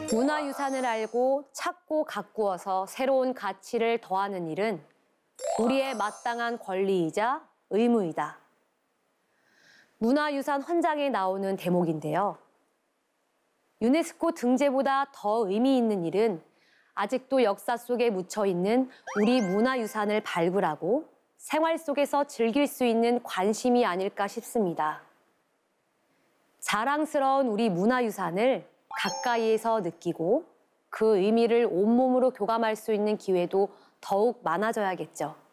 문화유산을 알고 찾고 가꾸어서 새로운 가치를 더하는 일은 우리의 마땅한 권리이자 의무이다. 문화유산 헌장에 나오는 대목인데요. 유네스코 등재보다 더 의미 있는 일은 아직도 역사 속에 묻혀있는 우리 문화유산을 발굴하고 생활 속에서 즐길 수 있는 관심이 아닐까 싶습니다. 자랑스러운 우리 문화유산을 가까이에서 느끼고 그 의미를 온몸으로 교감할 수 있는 기회도 더욱 많아져야겠죠.